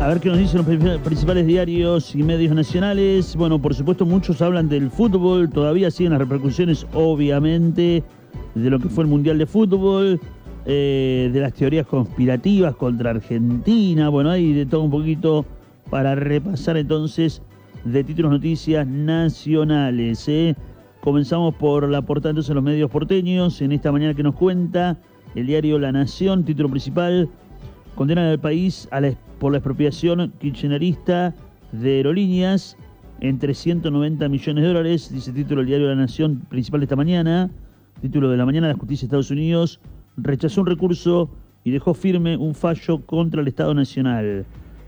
ver qué nos dicen los principales diarios y medios nacionales. Bueno, por supuesto, muchos hablan del fútbol. Todavía siguen las repercusiones, obviamente, de lo que fue el Mundial de Fútbol, de las teorías conspirativas contra Argentina. Bueno, hay de todo un poquito para repasar entonces de títulos noticias nacionales. Comenzamos por la portada entonces en los medios porteños. En esta mañana que nos cuenta el diario La Nación, título principal: condenan al país por la expropiación kirchnerista de aerolíneas en 390 millones de dólares, dice el título del diario La Nación principal de esta mañana. Título de la mañana: la justicia de Estados Unidos rechazó un recurso y dejó firme un fallo contra el Estado Nacional.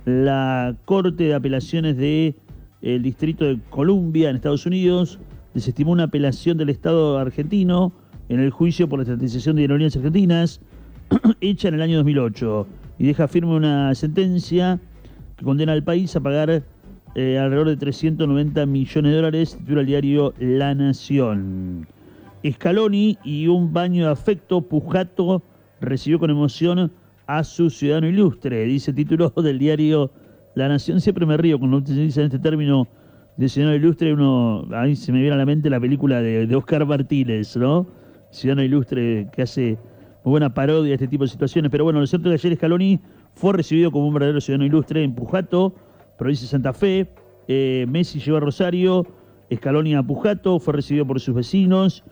La Corte de Apelaciones del Distrito de Columbia en Estados Unidos desestimó una apelación del Estado argentino en el juicio por la estatización de aerolíneas argentinas hecha en el año 2008 y deja firme una sentencia que condena al país a pagar alrededor de 390 millones de dólares, titula el diario La Nación. Scaloni y un baño de afecto: Pujato recibió con emoción a su ciudadano ilustre, dice el título del diario La Nación. Siempre me río cuando utilizan este término de ciudadano ilustre. A mí se me viene a la mente la película de Oscar Martínez, ¿no? Ciudadano ilustre, que hace muy buena parodia de este tipo de situaciones. Pero bueno, lo cierto es que ayer Scaloni fue recibido como un verdadero ciudadano ilustre en Pujato, provincia de Santa Fe. Messi llegó a Rosario, Scaloni a Pujato, fue recibido por sus vecinos.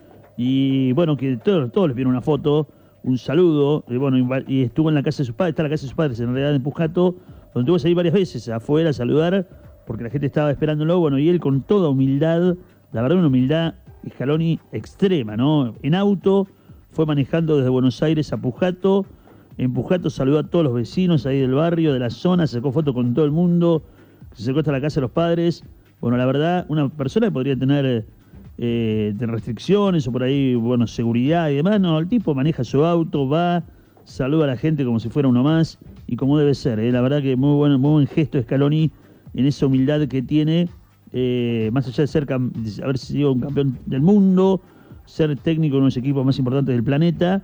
Y bueno, que todos les vieron una foto, un saludo. Y estuvo en la casa de sus padres, está en la casa de sus padres, en realidad en Pujato, donde tuvo que salir varias veces afuera a saludar, porque la gente estaba esperándolo. Bueno, y él con toda humildad, la verdad, una humildad Scaloni extrema, ¿no? En auto fue manejando desde Buenos Aires a Pujato. En Pujato saludó a todos los vecinos ahí del barrio, de la zona, sacó fotos con todo el mundo, se acercó hasta la casa de los padres. Bueno, la verdad, una persona que podría tener restricciones o por ahí, bueno, seguridad y demás, no, el tipo maneja su auto, va, saluda a la gente como si fuera uno más y como debe ser. La verdad que muy buen gesto de Scaloni en esa humildad que tiene, más allá de haber sido un campeón del mundo, ser técnico de uno de los equipos más importantes del planeta,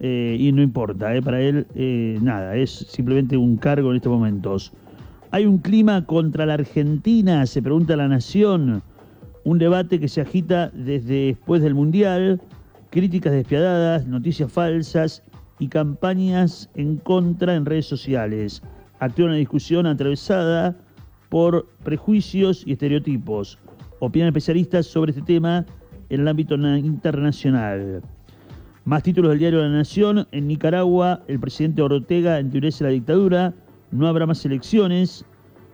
y no importa, para él nada, es simplemente un cargo en estos momentos. ¿Hay un clima contra la Argentina?, se pregunta La Nación. Un debate que se agita desde después del Mundial, críticas despiadadas, noticias falsas y campañas en contra en redes sociales. Actúa una discusión atravesada por prejuicios y estereotipos. Opinan especialistas sobre este tema en el ámbito internacional. Más títulos del diario La Nación. En Nicaragua, el presidente Ortega endurece la dictadura. No habrá más elecciones.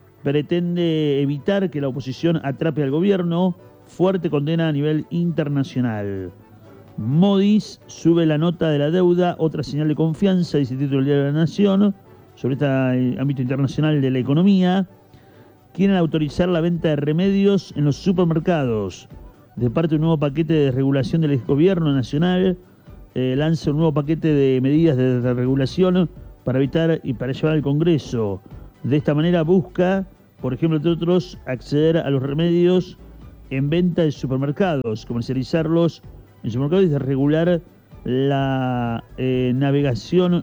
Pretende evitar que la oposición atrape al gobierno. Fuerte condena a nivel internacional. Moody's sube la nota de la deuda. Otra señal de confianza, dice el título del diario La Nación, sobre este ámbito internacional de la economía. Quieren autorizar la venta de remedios en los supermercados. De parte de un nuevo paquete de desregulación del gobierno nacional, lanza un nuevo paquete de medidas de desregulación para evitar y para llevar al Congreso. De esta manera busca, por ejemplo, entre otros, acceder a los remedios en venta de supermercados, comercializarlos en supermercados y desregular la navegación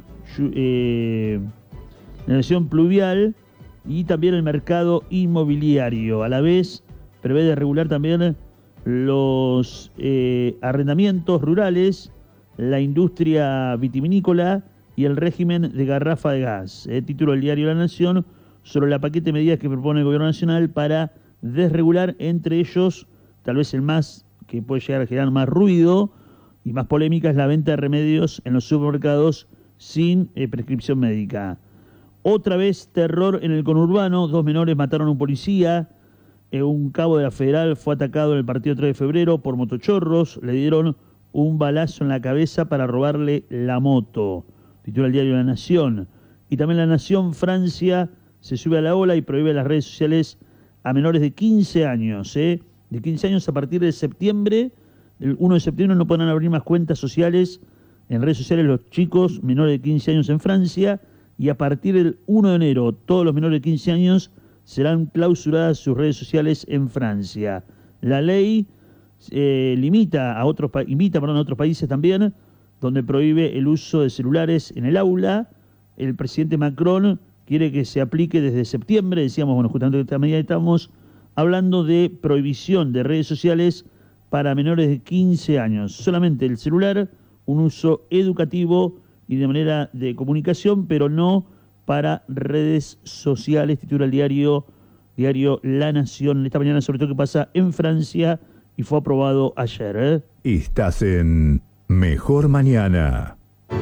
pluvial y también el mercado inmobiliario. A la vez, prevé desregular también los arrendamientos rurales, la industria vitivinícola y el régimen de garrafa de gas. Título del diario La Nación sobre la paquete de medidas que propone el gobierno nacional para desregular, entre ellos, tal vez el más que puede llegar a generar más ruido y más polémica, es la venta de remedios en los supermercados sin prescripción médica. Otra vez terror en el conurbano: 2 menores mataron a un policía. Un cabo de la Federal fue atacado en el partido 3 de febrero por motochorros. Le dieron un balazo en la cabeza para robarle la moto. Titula el diario La Nación. Y también La Nación: Francia se sube a la ola y prohíbe las redes sociales a menores de 15 años. De 15 años a partir de septiembre, el 1 de septiembre no podrán abrir más cuentas sociales en redes sociales los chicos menores de 15 años en Francia, y a partir del 1 de enero todos los menores de 15 años serán clausuradas sus redes sociales en Francia. La ley invita a otros países también, donde prohíbe el uso de celulares en el aula. El presidente Macron quiere que se aplique desde septiembre. Decíamos, bueno, justamente de esta medida estamos hablando de prohibición de redes sociales para menores de 15 años. Solamente el celular, un uso educativo y de manera de comunicación, pero no para redes sociales, titula el diario La Nación esta mañana, sobre todo que pasa en Francia y fue aprobado ayer. Estás en Mejor Mañana.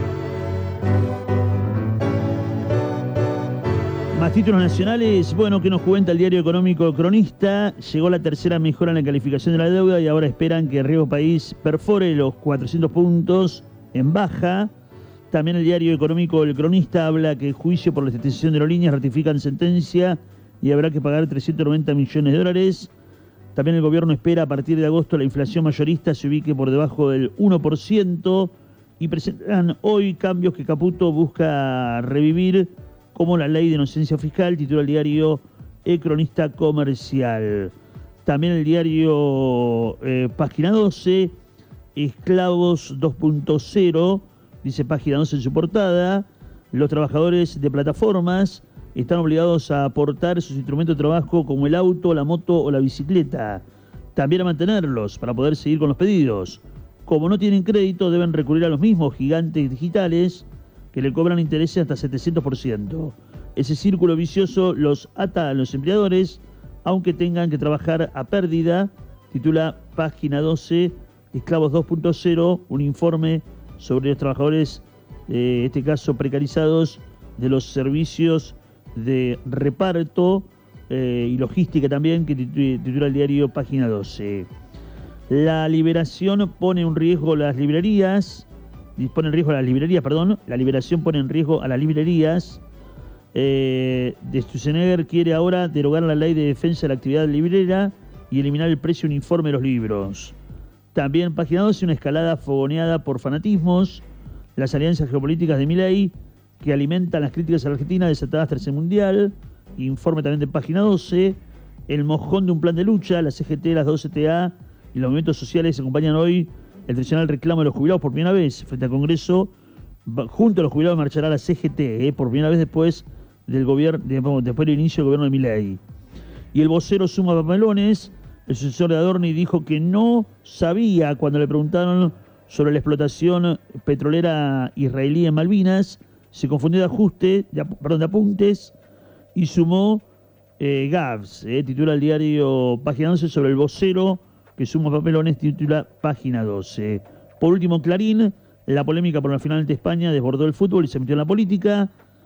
Más títulos nacionales, bueno, que nos cuenta el diario económico Cronista. Llegó la tercera mejora en la calificación de la deuda y ahora esperan que Riesgo País perfore los 400 puntos en baja. También el diario económico El Cronista habla que el juicio por la estatización de aerolíneas ratifican sentencia y habrá que pagar 390 millones de dólares. También el gobierno espera a partir de agosto la inflación mayorista se ubique por debajo del 1% y presentan hoy cambios que Caputo busca revivir, como la ley de inocencia fiscal, titula el diario El Cronista Comercial. También el diario Página 12, Esclavos 2.0, dice Página 12 en su portada, los trabajadores de plataformas están obligados a aportar sus instrumentos de trabajo como el auto, la moto o la bicicleta. También a mantenerlos para poder seguir con los pedidos. Como no tienen crédito, deben recurrir a los mismos gigantes digitales que le cobran intereses hasta 700%. Ese círculo vicioso los ata a los empleadores, aunque tengan que trabajar a pérdida, titula Página 12, Esclavos 2.0, un informe sobre los trabajadores, en este caso precarizados, de los servicios de reparto y logística también, que titula el diario Página 12. La Liberación pone en riesgo las librerías. La liberación pone en riesgo a las librerías. De Sturzenegger quiere ahora derogar la ley de defensa de la actividad librera y eliminar el precio uniforme de los libros. También Página 12, una escalada fogoneada por fanatismos, las alianzas geopolíticas de Milei que alimentan las críticas a la Argentina desatadas tras el Mundial. Informe también de Página 12, el mojón de un plan de lucha, la CGT, las 2CTA y los movimientos sociales acompañan hoy el tradicional reclamo de los jubilados por primera vez frente al Congreso. Junto a los jubilados marchará la CGT, por primera vez después del inicio del gobierno de Milei. Y el vocero suma papelones. El sucesor de Adorni dijo que no sabía cuando le preguntaron sobre la explotación petrolera israelí en Malvinas. Se confundió de apuntes y sumó gaffes. Titula el diario Página 12 sobre el vocero que suma papelones, titula Página 12. Por último, Clarín, la polémica por la final de España desbordó el fútbol y se metió en la política.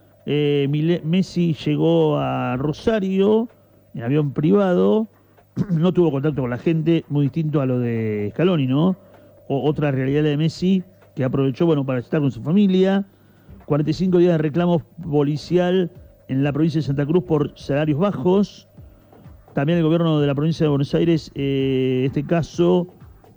Messi llegó a Rosario en avión privado, no tuvo contacto con la gente, muy distinto a lo de Scaloni, ¿no? Otra realidad de Messi, que aprovechó, bueno, para estar con su familia. 45 días de reclamo policial en la provincia de Santa Cruz por salarios bajos. También el gobierno de la provincia de Buenos Aires, este caso,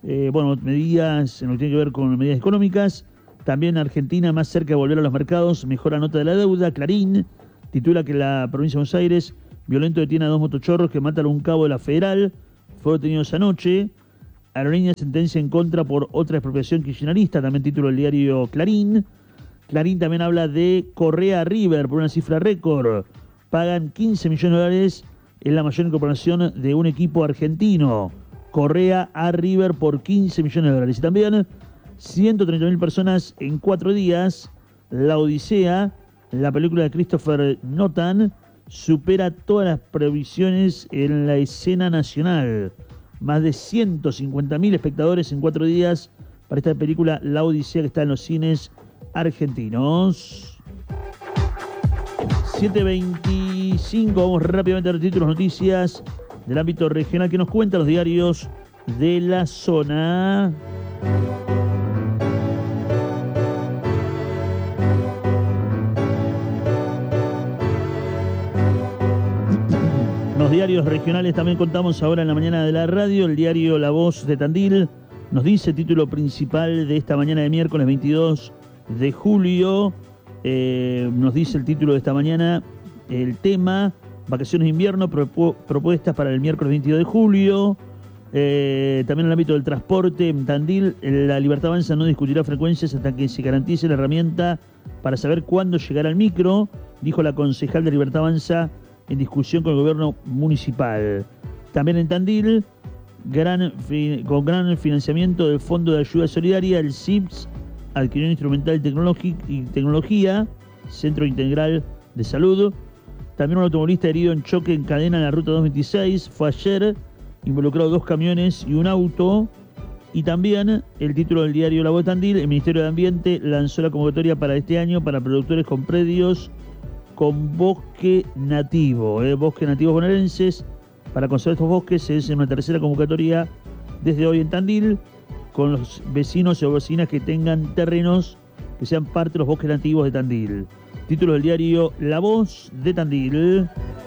medidas en lo que tiene que ver con medidas económicas. También Argentina más cerca de volver a los mercados, mejora nota de la deuda. Clarín titula que la provincia de Buenos Aires, violento detiene a 2 motochorros que matan a un cabo de la Federal, fue detenido esa noche. Aerolínea sentencia en contra por otra expropiación kirchnerista, también título del diario Clarín. Clarín también habla de Correa River por una cifra récord. Pagan 15 millones de dólares, es la mayor incorporación de un equipo argentino. Correa a River por 15 millones de dólares. Y también 130.000 personas en 4 días. La Odisea, la película de Christopher Nolan, supera todas las previsiones en la escena nacional. Más de 150.000 espectadores en 4 días para esta película La Odisea, que está en los cines argentinos. 7:25, vamos rápidamente a los títulos, noticias del ámbito regional que nos cuentan los diarios de la zona. Los diarios regionales también contamos ahora en la mañana de la radio. El diario La Voz de Tandil nos dice, título principal de esta mañana de miércoles 22 de julio, nos dice el título de esta mañana, el tema, vacaciones de invierno, propuestas para el miércoles 22 de julio. También en el ámbito del transporte, en Tandil, la Libertad Avanza no discutirá frecuencias hasta que se garantice la herramienta para saber cuándo llegará el micro. dijo la concejal de Libertad Avanza en discusión con el gobierno municipal. También en Tandil, con gran financiamiento del Fondo de Ayuda Solidaria, el CIPS adquirió un instrumental y tecnología, Centro Integral de Salud. También un automovilista herido en choque en cadena en la ruta 226, fue ayer, involucrado 2 camiones y un auto. Y también el título del diario La Voz de Tandil, el Ministerio de Ambiente lanzó la convocatoria para este año para productores con predios con bosque nativo, bosques nativos bonaerenses. Para conservar estos bosques es una tercera convocatoria desde hoy en Tandil, con los vecinos o vecinas que tengan terrenos que sean parte de los bosques nativos de Tandil. Título del diario La Voz de Tandil.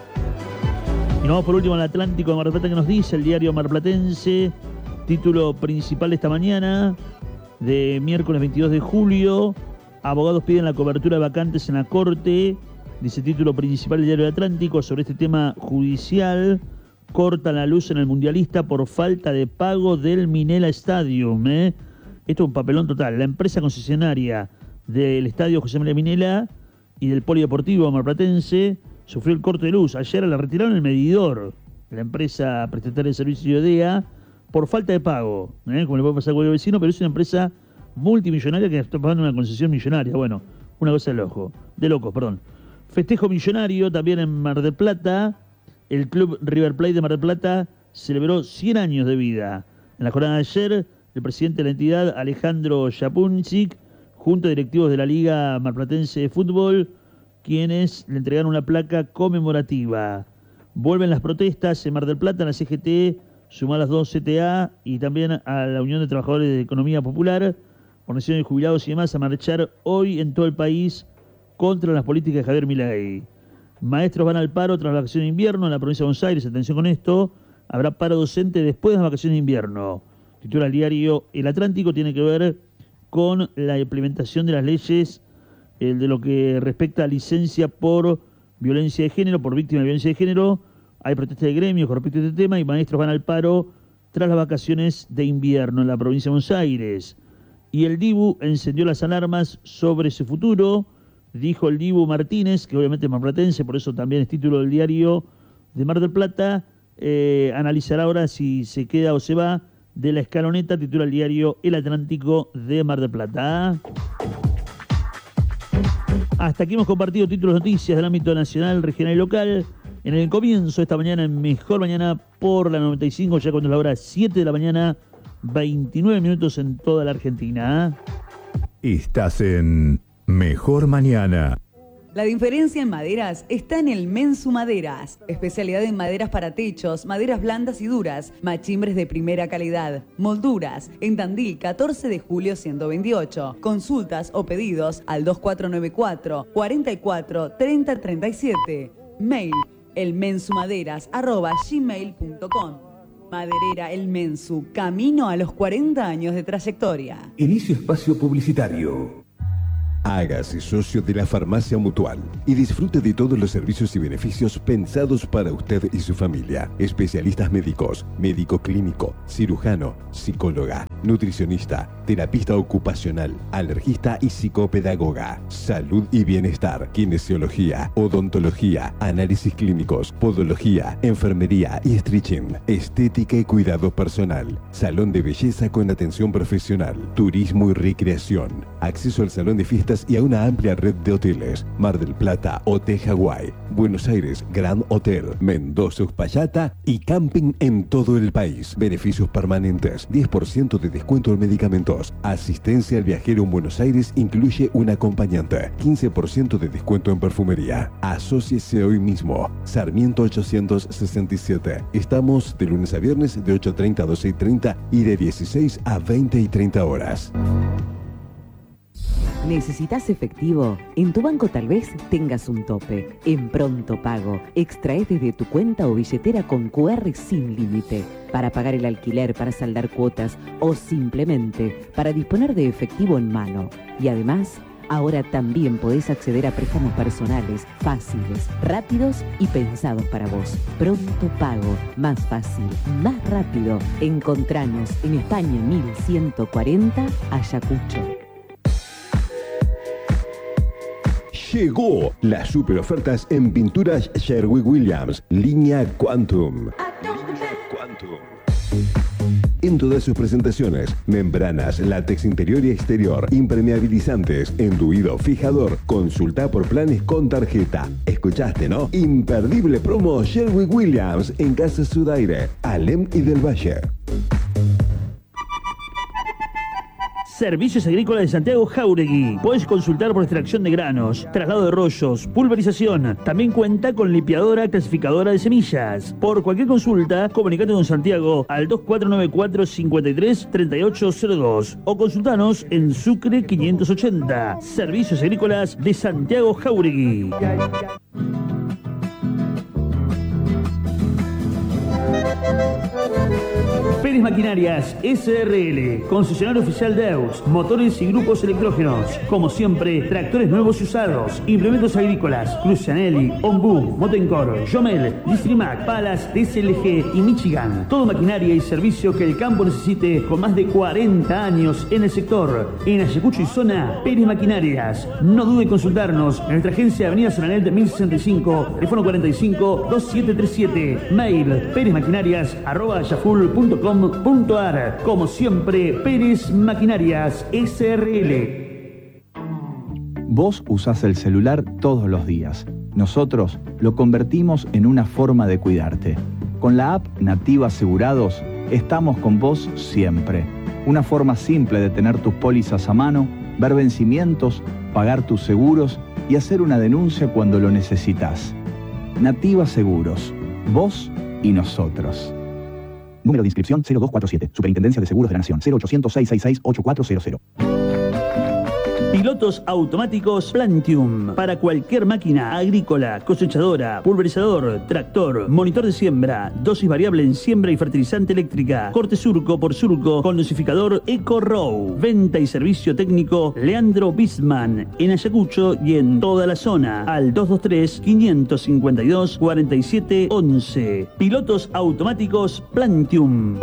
Y nos vamos por último al Atlántico de Mar del Plata, que nos dice el diario marplatense. Título principal de esta mañana, de miércoles 22 de julio. Abogados piden la cobertura de vacantes en la Corte. Dice título principal del diario del Atlántico sobre este tema judicial. Cortan la luz en el Mundialista por falta de pago del Minela Stadium. Esto es un papelón total. La empresa concesionaria del estadio José María Minela y del Polideportivo marplatense sufrió el corte de luz. Ayer le retiraron el medidor, la empresa prestataria de servicio de DEA, por falta de pago, como le puede pasar a cualquier vecino, pero es una empresa multimillonaria que está pagando una concesión millonaria. Bueno, una cosa de locos. Festejo millonario también en Mar del Plata. El club River Plate de Mar del Plata celebró 100 años de vida. En la jornada de ayer, el presidente de la entidad, Alejandro Japuncic, junto a directivos de la Liga Marplatense de Fútbol, quienes le entregaron una placa conmemorativa. Vuelven las protestas en Mar del Plata, en la CGT, sumó a las 2 CTA y también a la Unión de Trabajadores de Economía Popular, organizaciones de jubilados y demás, a marchar hoy en todo el país contra las políticas de Javier Milei. Maestros van al paro tras las vacaciones de invierno en la provincia de Buenos Aires. Atención con esto, habrá paro docente después de las vacaciones de invierno. Titula el diario El Atlántico, tiene que ver con la implementación de las leyes de lo que respecta a licencia por violencia de género, por víctima de violencia de género. Hay protesta de gremios con respecto a este tema y maestros van al paro tras las vacaciones de invierno en la provincia de Buenos Aires. Y el Dibu encendió las alarmas sobre su futuro, dijo el Dibu Martínez, que obviamente es marplatense, por eso también es título del diario de Mar del Plata. Analizará ahora si se queda o se va de la escaloneta, titula el diario El Atlántico de Mar del Plata. Hasta aquí hemos compartido títulos de noticias del ámbito nacional, regional y local. En el comienzo esta mañana, en Mejor Mañana por la 95, ya cuando es la hora 7 de la mañana, 29 minutos en toda la Argentina. Estás en Mejor Mañana. La diferencia en maderas está en el Mensu Maderas. Especialidad en maderas para techos, maderas blandas y duras, machimbres de primera calidad, molduras. En Tandil, 14 de julio 128. Consultas o pedidos al 2494 44 30 37. Mail elmensumaderas@gmail.com. Maderera El Mensu, camino a los 40 años de trayectoria. Inicio espacio publicitario. Hágase socio de la Farmacia Mutual y disfrute de todos los servicios y beneficios pensados para usted y su familia. Especialistas médicos, médico clínico, cirujano, psicóloga, nutricionista, terapista ocupacional, alergista y psicopedagoga. Salud y bienestar, kinesiología, odontología, análisis clínicos, podología, enfermería y stretching, estética y cuidado personal, salón de belleza con atención profesional, turismo y recreación, acceso al salón de fiestas y a una amplia red de hoteles. Mar del Plata, Hotel Hawái, Buenos Aires, Grand Hotel, Mendoza, Uspallata y camping en todo el país. Beneficios permanentes, 10% de descuento en medicamentos. Asistencia al viajero en Buenos Aires incluye un acompañante. 15% de descuento en perfumería. Asóciese hoy mismo. Sarmiento 867. Estamos de lunes a viernes de 8:30 a 12:30 y de 16 a 20:30 horas. ¿Necesitas efectivo? En tu banco tal vez tengas un tope. En Pronto Pago, extraes desde tu cuenta o billetera con QR sin límite. Para pagar el alquiler, para saldar cuotas o simplemente para disponer de efectivo en mano. Y además, ahora también podés acceder a préstamos personales, fáciles, rápidos y pensados para vos. Pronto Pago, más fácil, más rápido. Encontranos en España 1140, Ayacucho. Llegó las super ofertas en pinturas Sherwin-Williams, línea Quantum. En todas sus presentaciones, membranas, látex interior y exterior, impermeabilizantes, enduido, fijador. Consulta por planes con tarjeta. ¿Escuchaste, no? Imperdible promo Sherwin-Williams en Casa Sudaire, Alem y del Valle. Servicios Agrícolas de Santiago Jáuregui. Puedes consultar por extracción de granos, traslado de rollos, pulverización. También cuenta con limpiadora clasificadora de semillas. Por cualquier consulta, comunicate con Santiago al 2494 53 3802 o consultanos en Sucre 580. Servicios Agrícolas de Santiago Jáuregui. Pérez Maquinarias SRL, concesionario oficial de EUS, motores y grupos electrógenos. Como siempre, tractores nuevos y usados, implementos agrícolas, Crucianelli, Ombu, Motencor, Jomel, Distrimac, Palas, DSLG y Michigan. Todo maquinaria y servicio que el campo necesite con más de 40 años en el sector. En Ayacucho y zona, Pérez Maquinarias. No dude en consultarnos en nuestra agencia Avenida Solanel de 1065, teléfono 45 2737, mail perezmaquinarias@yaful.com.ar. Como siempre, Pérez Maquinarias SRL. Vos usás el celular todos los días. Nosotros lo convertimos en una forma de cuidarte. Con la app Nativa Asegurados, estamos con vos siempre. Una forma simple de tener tus pólizas a mano, ver vencimientos, pagar tus seguros y hacer una denuncia cuando lo necesitas. Nativa Seguros. Vos y nosotros. Número de inscripción 0247. Superintendencia de Seguros de la Nación. 0800-666-8400. Pilotos automáticos Plantium. Para cualquier máquina agrícola, cosechadora, pulverizador, tractor, monitor de siembra, dosis variable en siembra y fertilizante eléctrica, corte surco por surco con dosificador EcoRow. Venta y servicio técnico Leandro Bisman. En Ayacucho y en toda la zona. Al 223-552-4711. Pilotos automáticos Plantium.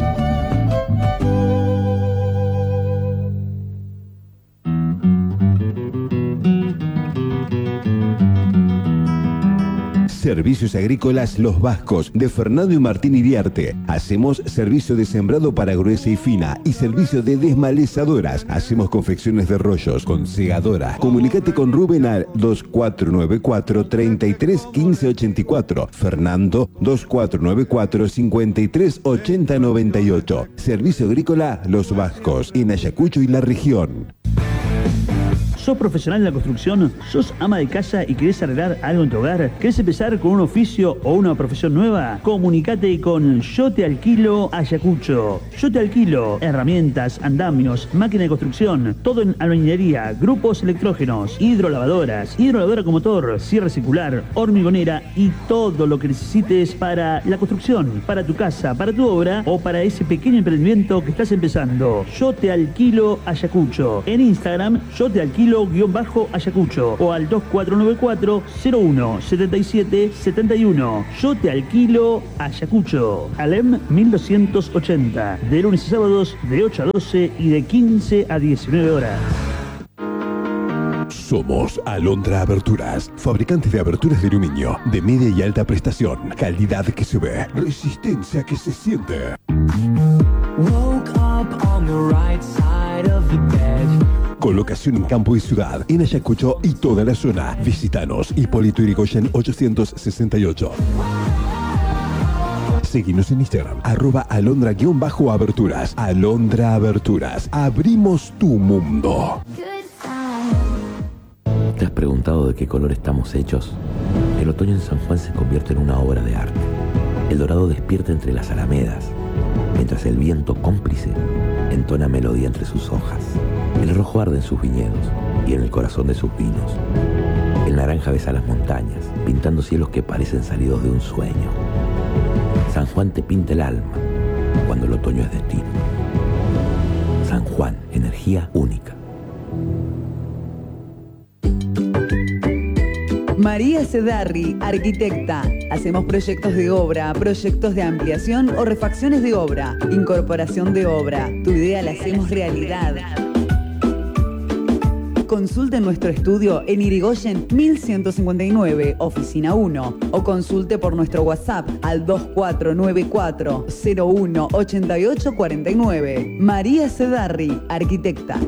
Servicios Agrícolas Los Vascos, de Fernando y Martín Iriarte. Hacemos servicio de sembrado para gruesa y fina y servicio de desmalezadoras. Hacemos confecciones de rollos con segadora. Comunicate con Rubén al 2494 33 15 84. Fernando 2494 53 80 98. Servicio Agrícola Los Vascos, en Ayacucho y la región. ¿Sos profesional en la construcción? ¿Sos ama de casa y querés arreglar algo en tu hogar? ¿Querés empezar con un oficio o una profesión nueva? Comunicate con Yo Te Alquilo Ayacucho. Yo Te Alquilo herramientas, andamios, máquina de construcción, todo en albañilería, grupos electrógenos, hidrolavadoras, hidrolavadora con motor, sierra circular, hormigonera y todo lo que necesites para la construcción, para tu casa, para tu obra o para ese pequeño emprendimiento que estás empezando. Yo Te Alquilo Ayacucho. En Instagram, Yo Te Alquilo _Ayacucho o al 2494 01 77 71. Yo Te Alquilo Ayacucho. Alem 1280. De lunes a sábados de 8 a 12 y de 15 a 19 horas. Somos Alondra Aberturas, fabricantes de aberturas de aluminio, de media y alta prestación, calidad que se ve, resistencia que se siente. Woke up on the right side of the bed. Colocación en campo y ciudad, en Ayacucho y toda la zona. Visítanos, Hipólito Yrigoyen 868. Seguinos en Instagram, @alondra_aberturas. Alondra Aberturas. Abrimos tu mundo. ¿Te has preguntado de qué color estamos hechos? El otoño en San Juan se convierte en una obra de arte. El dorado despierta entre las alamedas, mientras el viento cómplice entona melodía entre sus hojas. El rojo arde en sus viñedos y en el corazón de sus vinos. El naranja besa las montañas, pintando cielos que parecen salidos de un sueño. San Juan te pinta el alma cuando el otoño es destino. San Juan, energía única. María Cedarri, arquitecta. Hacemos proyectos de obra, proyectos de ampliación o refacciones de obra, incorporación de obra. Tu idea la hacemos realidad. consulte en nuestro estudio en Irigoyen 1159, oficina 1, o consulte por nuestro WhatsApp al 2494 01 8849. María Cedarri, arquitecta.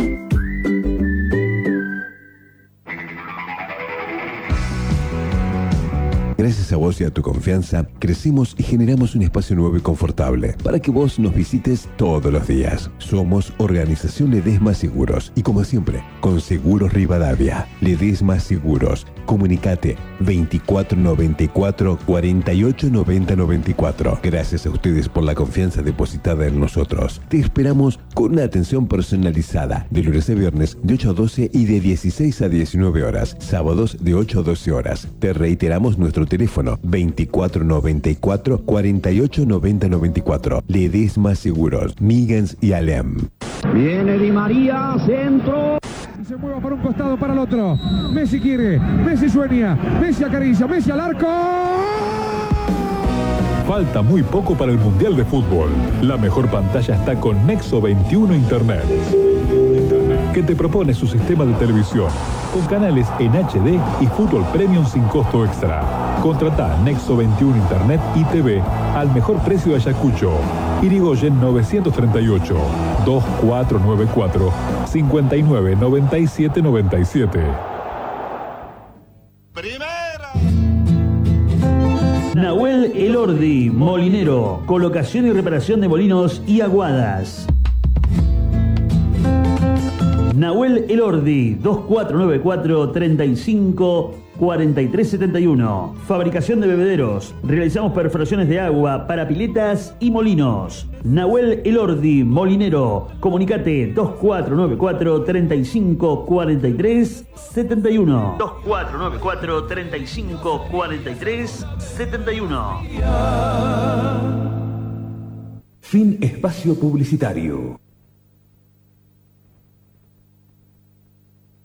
Gracias a vos y a tu confianza, crecimos y generamos un espacio nuevo y confortable para que vos nos visites todos los días. Somos Organización Ledesma Seguros y, como siempre, con Seguros Rivadavia. Ledesma Seguros. Comunicate 2494 48 90 94. Gracias a ustedes por la confianza depositada en nosotros. Te esperamos con una atención personalizada de lunes a viernes de 8 a 12 y de 16 a 19 horas. Sábados de 8 a 12 horas. Te reiteramos nuestro teléfono 2494 48 90 94. Ledesma Seguros, Miggins y Alem. Viene Di María, centro. Se mueve para un costado, para el otro. Messi quiere, Messi sueña, Messi acaricia, Messi al arco. Falta muy poco para el Mundial de Fútbol. La mejor pantalla está con Nexo 21 Internet, que te propone su sistema de televisión con canales en HD y fútbol premium sin costo extra. Contratá Nexo 21 Internet y TV al mejor precio de Ayacucho. Irigoyen 938 2494 59 97 97. Nahuel Elordi, molinero, colocación y reparación de molinos y aguadas. Nahuel Elordi, 2494 35 4371. Fabricación de bebederos. Realizamos perforaciones de agua para piletas y molinos. Nahuel Elordi, molinero. Comunicate 2494 35 43 71. 2494 35 43 71. Fin espacio publicitario.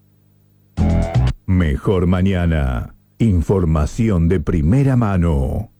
Mejor mañana. Información de primera mano.